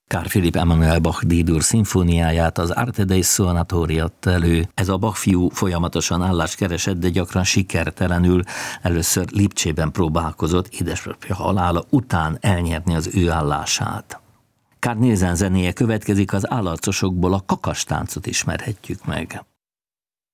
Carl Philipp Emanuel Bach D-dur szimfóniáját, az Arte dei Suonatori adta elő. Ez a Bach fiú folyamatosan állást keresett, de gyakran sikertelenül. Először Lipcsében próbálkozott édesapja halála után elnyerni az ő állását. Carl Nielsen zenéje következik, az Állarcosokból a kakastáncot ismerhetjük meg.